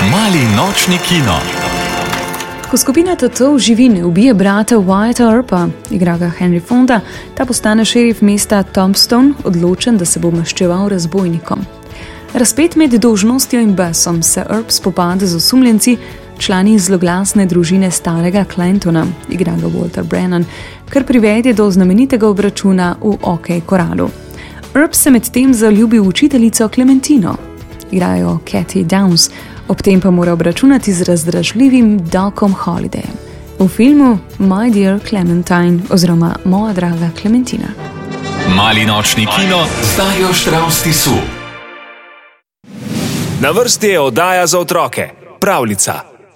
Mali nočni kino. Ko skupina tatov živine ubije brata Wyatta Earpa, igra ga Henry Fonda, ta postane šerif mesta Tombstone, odločen, da se bo maščeval razbojnikom. Razpet med dolžnostjo in besom se Earp spopade z osumljenci, člani zloglasne družine starega Clantona, igra ga Walter Brennan, kar privede do znamenitega obračuna v OK Koralu. Earp se medtem zaljubi v učiteljico Clementino, igrajo Cathy Downs, ob tem pa mora obračunati z razdražljivim Docom Hollidayem. V filmu My Dear Clementine oziroma Moja draga Clementina. Mali nočni kino z Darjo Štravs Tisu. Na vrsti je oddaja za otroke, pravljica.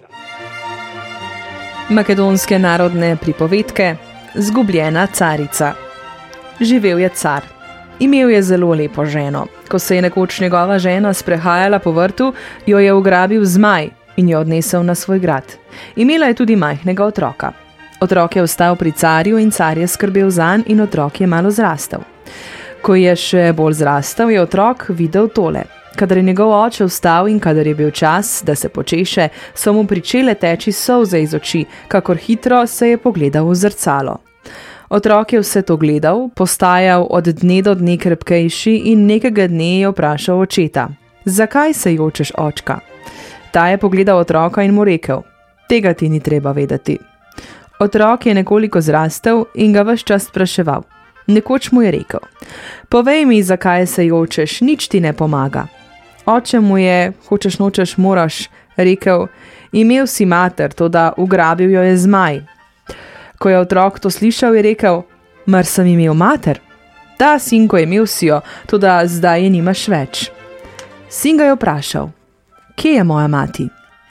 Makedonske narodne pripovedke Zgubljena carica. Živel je car. Imel je zelo lepo ženo. Ko se je nekoč njegova žena sprehajala po vrtu, jo je ugrabil zmaj in jo odnesel na svoj grad. Imela je tudi majhnega otroka. Otrok je ostal pri carju in car je skrbel zanj in otrok je malo zrastel. Ko je še bolj zrastel, je otrok videl tole. Kadar je njegov oče vstal in kadar je bil čas, da se počeše, so mu pričele teči solze iz oči, kakor hitro se je pogledal v zrcalo. Otrok je vse to gledal, postajal od dne do dne krepkejši in nekega dne je vprašal očeta: "Zakaj se jočeš, očka?" Ta je pogledal otroka in mu rekel: "Tega ti ni treba vedeti." Otrok je nekoliko zrastel in ga ves čas spraševal. Nekoč mu je rekel: "Povej mi, zakaj se jočeš, nič ti ne pomaga." Oče mu je, hočeš nočeš moraš, rekel: "Imel si mater, toda ugrabil jo je zmaj." Ko je otrok to slišal, je rekel: "Mar sem imel mater?" "Da, sinko, imel si jo, toda zdaj je nimaš več." Sin ga je vprašal: "Kje je moja mati?"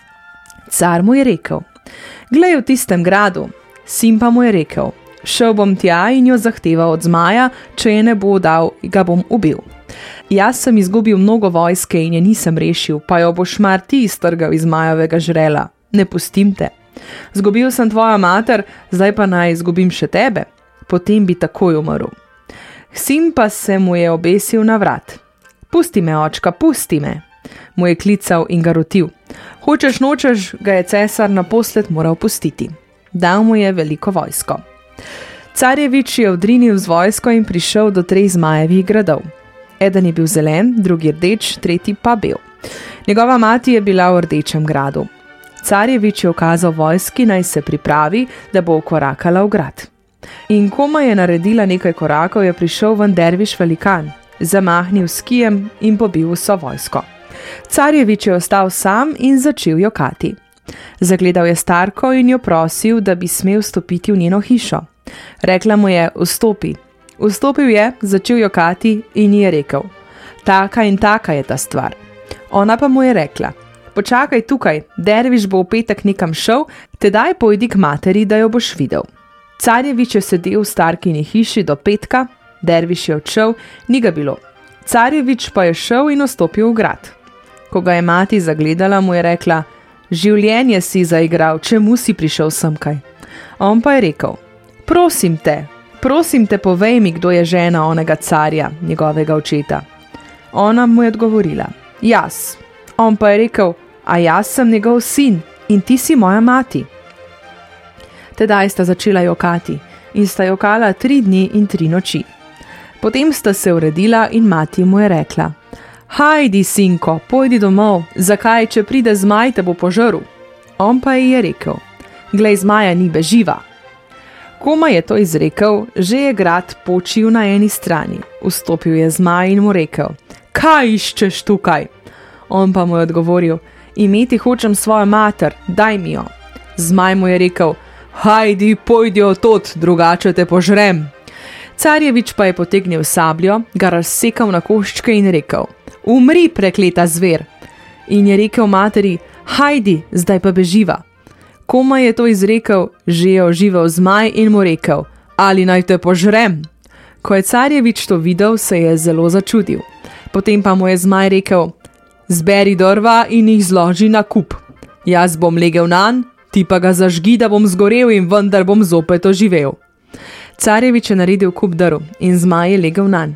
Car mu je rekel: "Glej, v tistem gradu." Sin pa mu je rekel: "Šel bom tja in jo zahteval od zmaja, če je ne bo dal, ga bom ubil. Jaz sem izgubil mnogo vojske in je nisem rešil, pa jo boš mar ti iztrgal iz zmajevega žrela. Ne pustim te. Zgubil sem tvojo mater, zdaj pa naj izgubim še tebe, potem bi takoj umrl." Sin pa se mu je obesil na vrat. "Pusti me, očka, pusti me," mu je klical in ga rotil. Hočeš nočeš, ga je cesar naposled moral pustiti. Dal mu je veliko vojsko. Carjevič je odrinil z vojsko in prišel do 3 zmajevih gradov. Eden je bil zelen, drugi rdeč, tretji pa bel. Njegova mati je bila v rdečem gradu. Carjevič je ukazal vojski, naj se pripravi, da bo korakala v grad. In komaj je naredila nekaj korakov, je prišel ven derviš velikan, zamahnil s kijem in pobil vso vojsko. Carjevič je ostal sam in začel jokati. Zagledal je starko in jo prosil, da bi smel stopiti v njeno hišo. Rekla mu je: "Vstopi." Vstopil je, začel jokati in ji je rekel: "Taka in taka je ta stvar." Ona pa mu je rekla: "Počakaj tukaj, derviš bo v petek nekam šel, tedaj pojdi k materi, da jo boš videl." Carjevič je sedel v starkini hiši do petka, derviš je odšel, ni ga bilo. Carjevič pa je šel in vstopil v grad. Ko ga je mati zagledala, mu je rekla: "Življenje si zaigral, čemu si prišel semkaj?" On pa je rekel: Prosim te, povej mi, kdo je žena onega carja, njegovega očeta." Ona mu je odgovorila: "Jaz." On pa je rekel: "A jaz sem njegov sin in ti si moja mati." Tedaj sta začela jokati in sta jokala 3 dni in 3 noči. Potem sta se uredila in mati mu je rekla: "Hajdi, sinko, pojdi domov, zakaj, če pride zmaj, te bo požrl?" On pa ji je rekel: "Glej, zmaja ni, beživa." Komaj je to izrekel, že je grad počil na eni strani. Vstopil je zmaj in mu rekel: "Kaj iščeš tukaj?" On pa mu je odgovoril: "Imeti hočem svojo mater, daj mi jo." Zmaj mu je rekel: "Hajdi, pojdi odtod, drugače te požrem." Carjevič pa je potegnil sabljo, ga razsekal na koščke in rekel: "Umri, prekleta zver." In je rekel materi: "Hajdi, zdaj pa beživa." Komaj je to izrekel, že je oživel zmaj in mu rekel: "Ali naj te požrem?" Ko je Carjevič to videl, se je zelo začudil. Potem pa mu je zmaj rekel: "Zberi drva in jih zloži na kup. Jaz bom legel nanj, ti pa ga zažgi, da bom zgorel in vendar bom zopet oživel." Carjevič je naredil kup drv in zmaj je legel nanj.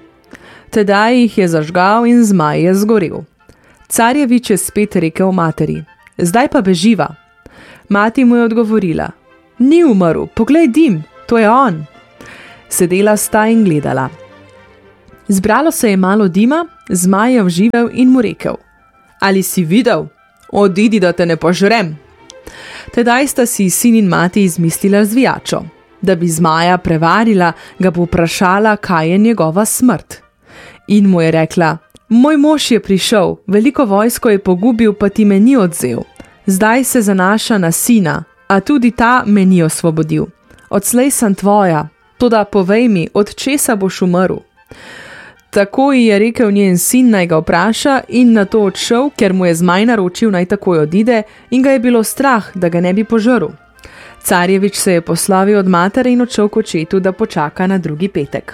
Tedaj jih je zažgal in zmaj je zgorel. Carjevič je spet rekel materi: zdaj pa beživa. Mati mu je odgovorila: ni umrl, poglej dim, to je on. Sedela sta in gledala. Zbralo se je malo dima, zmaj je oživel in mu rekel: ali si videl? Odidi, da te ne požrem. Tedaj sta si sin in mati izmislila zvijačo. Da bi zmaja prevarila, ga bo vprašala, kaj je njegova smrt. In mu je rekla: moj mož je prišel, veliko vojsko je pogubil, pa ti me ni odzel. Zdaj se zanaša na sina, a tudi ta me ni osvobodil. Odslej sem tvoja, toda povej mi, od česa boš umrl. Tako ji je rekel njen sin, naj ga vpraša, in na to odšel, ker mu je zmaj naročil, naj takoj odide, in ga je bilo strah, da ga ne bi požrl. Carjevič se je poslovil od matere in odšel k očetu, da počaka na drugi petek.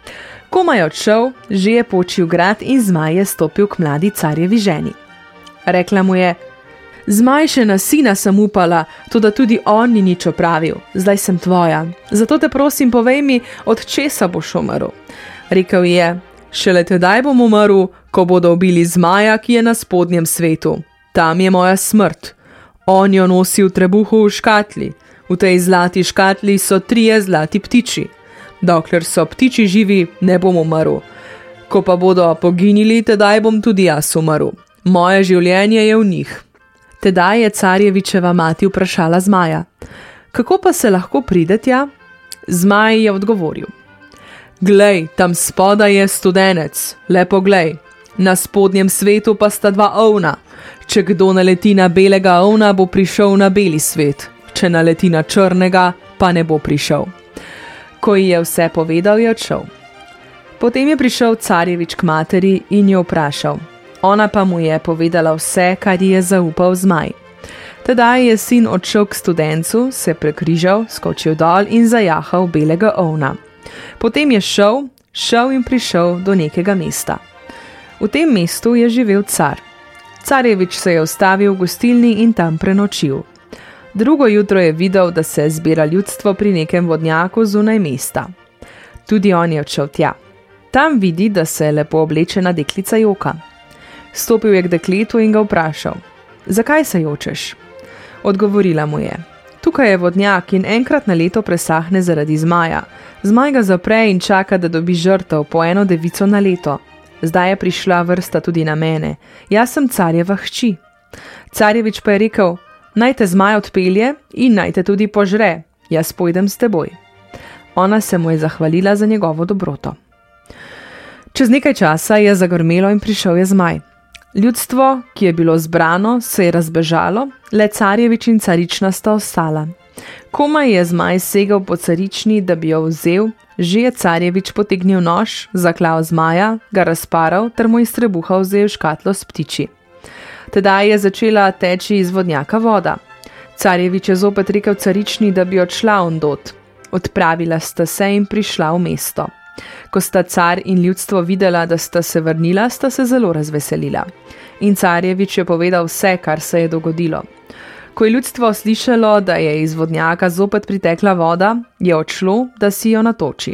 Komaj odšel, že je počil grad in zmaj je stopil k mladi carjevi ženi. Rekla mu je: zmaj še na sina sem upala, toda tudi on ni nič opravil, zdaj sem tvoja, zato te prosim, povej mi, od česa boš umrl. Rekel je: šele tedaj bom umrl, ko bodo ubili zmaja, ki je na spodnjem svetu. Tam je moja smrt. On jo nosi v trebuhu v škatli. V tej zlati škatli so 3 zlati ptiči. Dokler so ptiči živi, ne bom umrl. Ko pa bodo poginili, tedaj bom tudi jaz umrl. Moje življenje je v njih. Tedaj je Carjevičeva mati vprašala zmaja: kako pa se lahko pride tja? Zmaj je odgovoril: glej, tam spodaj je studenec, le poglej. Na spodnjem svetu pa sta 2 ovna. Če kdo naleti na belega ovna, bo prišel na beli svet. Če naleti na črnega, pa ne bo prišel. Ko ji je vse povedal, je odšel. Potem je prišel Carjevič k materi in jo vprašal. Ona pa mu je povedala vse, kar ji je zaupal zmaj. Tedaj je sin odšel k studencu, se prekrižal, skočil dol in zajahal belega ovna. Potem je šel in prišel do nekega mesta. V tem mestu je živel car. Carjevič se je ustavil v gostilni in tam prenočil. Drugo jutro je videl, da se zbira ljudstvo pri nekem vodnjaku zunaj mesta. Tudi on je odšel tja. Tam vidi, da se lepo oblečena deklica joka. Stopil je k dekletu in ga vprašal: zakaj se jočeš? Odgovorila mu je: tukaj je vodnjak in enkrat na leto presahne zaradi zmaja. Zmaj ga zapre in čaka, da dobi žrtev po 1 devico na leto. Zdaj je prišla vrsta tudi na mene. Jaz sem carjeva hči. Carjevič pa je rekel: naj te zmaj odpelje in naj te tudi požre. Jaz pojdem s teboj. Ona se mu je zahvalila za njegovo dobroto. Čez nekaj časa je zagrmelo in prišel je zmaj. Ljudstvo, ki je bilo zbrano, se je razbežalo, le Carjevič in carična sta ostala. Komaj je zmaj segel po carični, da bi jo vzel, že je Carjevič potegnil nož, zaklal zmaja, ga razparal ter mu iz trebuha vzel škatlo s ptiči. Tedaj je začela teči iz vodnjaka voda. Carjevič je zopet rekel carični, da bi odšla ondot. Odpravila sta se in prišla v mesto. Ko sta car in ljudstvo videla, da sta se vrnila, sta se zelo razveselila. In Carjevič je povedal vse, kar se je dogodilo. Ko je ljudstvo slišalo, da je iz vodnjaka zopet pritekla voda, je odšlo, da si jo natoči.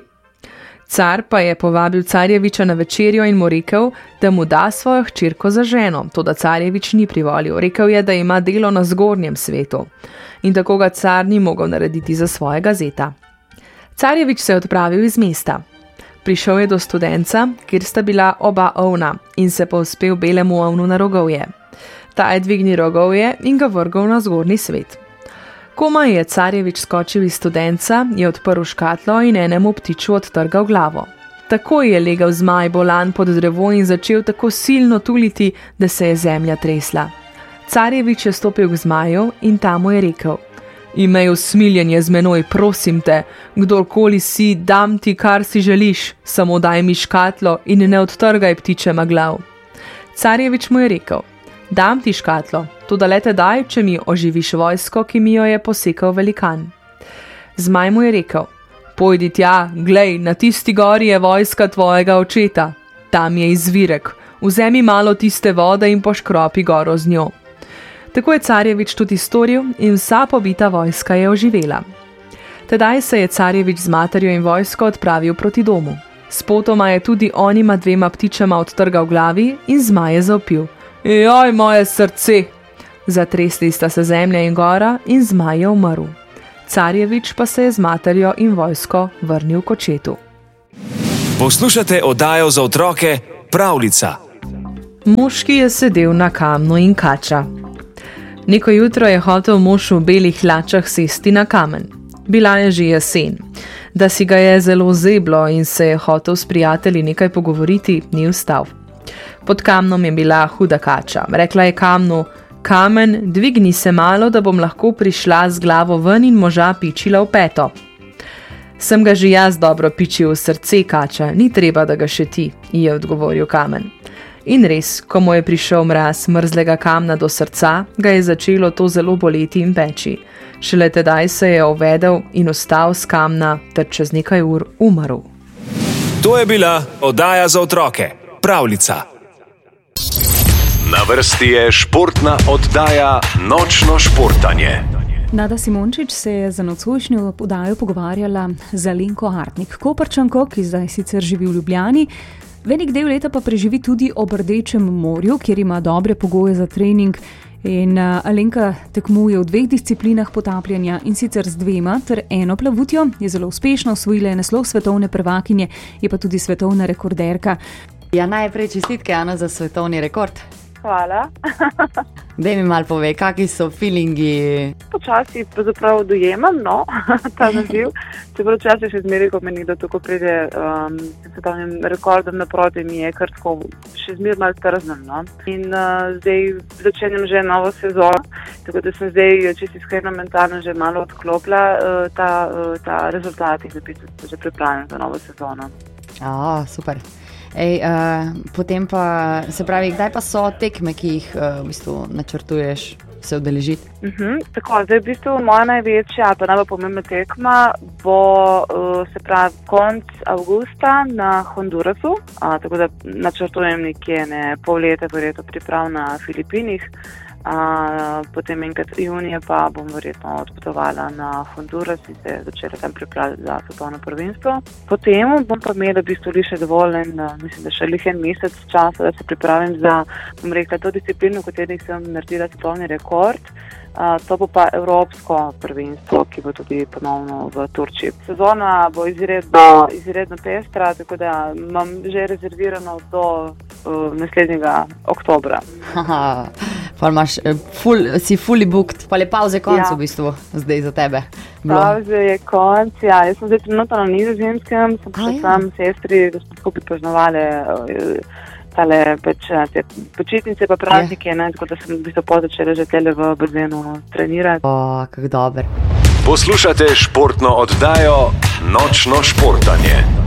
Car pa je povabil Carjeviča na večerjo in mu rekel, da mu da svojo hčerko za ženo, toda Carjevič ni privolil. Rekel je, da ima delo na zgornjem svetu. In tako ga car ni mogel narediti za svojega zeta. Carjevič se je odpravil iz mesta. Prišel je do studenca, kjer sta bila oba ovna, in se povzpel belemu ovnu na rogovje. Ta je dvignil rogovje in ga vrgal na zgornji svet. Komaj je Carjevič skočil iz studenca, je odprl škatlo in enemu ptiču odtrgal glavo. Takoj je legel zmaj bolan pod drevo in začel tako silno tuliti, da se je zemlja tresla. Carjevič je stopil k zmaju in ta mu je rekel: imej usmiljenje z menoj, prosim te, kdorkoli si, dam ti, kar si želiš, samo daj mi škatlo in ne odtrgaj ptičema glav. Carjevič mu je rekel: dam ti škatlo, toda le tedaj, če mi oživiš vojsko, ki mi jo je posekal velikan. Zmaj mu je rekel: pojdi tja, glej, na tisti gori je vojska tvojega očeta. Tam je izvirek, vzemi malo tiste vode in poškropi goro z njo. Tako je Carjevič tudi storil in vsa pobita vojska je oživela. Tedaj se je Carjevič z materjo in vojsko odpravil proti domu. Spotoma je tudi onima 2 ptičema odtrgal glavi in zmaj je zavpil: joj, moje srce! Zatresli sta se zemlja in gora in zmaj je umrl. Carjevič pa se je z materjo in vojsko vrnil k očetu. Poslušate oddajo za otroke Pravljica. Moški je sedel na kamnu in kača. Neko jutro je hotel mož v belih hlačah sesti na kamen. Bila je že jesen. Da si ga je zelo zeblo in se je hotel s prijatelji nekaj pogovoriti, ni vstal. Pod kamnom je bila huda kača. Rekla je kamnu: "Kamen, dvigni se malo, da bom lahko prišla z glavo ven in moža pičila v peto." "Sem ga že jaz dobro pičil v srce, kača, ni treba, da ga še ti," je odgovoril kamen. In res, ko mu je prišel mraz mrzlega kamna do srca, ga je začelo to zelo boleti in peči. Šele tedaj se je uvedel in vstal z kamna ter čez nekaj ur umrl. To je bila oddaja za otroke Pravljica. Na vrsti je športna oddaja Nočno športanje. Nada Simončič se je za nocojšnjo oddajo pogovarjala z Alenko Artnik, Koprčanko, ki zdaj sicer živi v Ljubljani. Velik del leta pa preživi tudi ob Rdečem morju, kjer ima dobre pogoje za trening. In Alenka tekmuje v 2 disciplinah potapljanja, in sicer z 2 ter 1 plavutjo. Je zelo uspešno, osvojila je naslov svetovne prvakinje, je pa tudi svetovna rekorderka. Ja, najprej čestitke, Ana, za svetovni rekord. Hvala. Daj mi malo povej, kakšni so feelingi? Počasi pravzaprav dojemam, ta naziv. Čeprav včasih še zmeraj, ko meni, da tako pride svetovnim rekordom naproti, mi je kar tako še zmeraj malo trznem. In zdaj začenjam že novo sezono, tako da sem zdaj čisto iskreno mentalno že malo odklopila ta rezultat in da že pripravljam za novo sezono. Super. Potem pa, se pravi, kdaj pa so tekme, ki jih v bistvu načrtuješ se udeležiti? Tako, zdaj v bistvu moja največja, pa najbolj pomembna tekma bo, se pravi, konec avgusta na Hondurasu, tako da načrtujem nekje pol leta verjetno priprav na Filipinih. Potem enkrat junija pa bom verjetno odpotovala na Honduras in se začela tam pripravljati za svetovno prvenstvo. Potem bom pa imela v bistvu še dovolj mislim, da še en mesec časa, da se pripravim za, bom rekla, to disciplino, v kateri sem naredila svetovni rekord. To bo pa evropsko prvenstvo, ki bo tudi ponovno v Turčiji. Sezona bo izredno pestra, tako da imam že rezervirano do naslednjega oktobra. Pa imaš si fully booked, pa je pauze konc v bistvu zdaj za tebe. Pauze je konc, jaz sem zdaj trenutno na Nizozemskem, sem prišla sam sestri, da smo skupaj praznovali tale počitnice pa praznike, tako da sem v bistvu začela že tele v bazenu trenirati. Kako dober. Poslušate športno oddajo Nočno športanje.